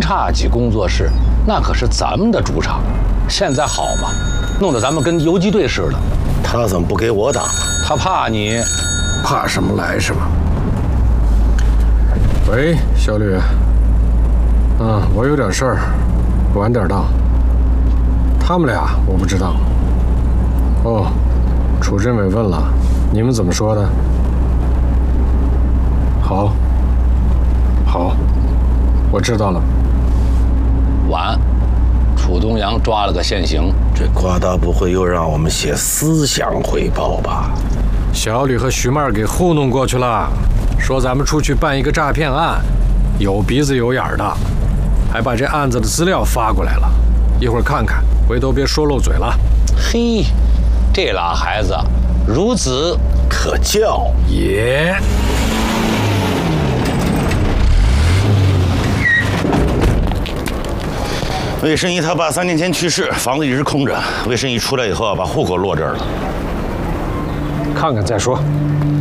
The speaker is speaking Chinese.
差级工作室那可是咱们的主场，现在好嘛，弄得咱们跟游击队似的。 他怎么不给我打？ 他怕你。 怕什么来什么。喂，小吕。我有点事儿，晚点到。他们俩我不知道。哦，楚政委问了，你们怎么说的？好，我知道了。 晚，楚东阳抓了个现行。 这瓜达不会又让我们写思想汇报吧？ 小吕和徐曼给糊弄过去了，说咱们出去办一个诈骗案，有鼻子有眼的，还把这案子的资料发过来了，一会儿看看，回头别说漏嘴了。 嘿，这俩孩子孺子可教也。 魏申义他爸3年前去世，房子一直空着。魏申义出来以后把户口落这儿了。 看看再说。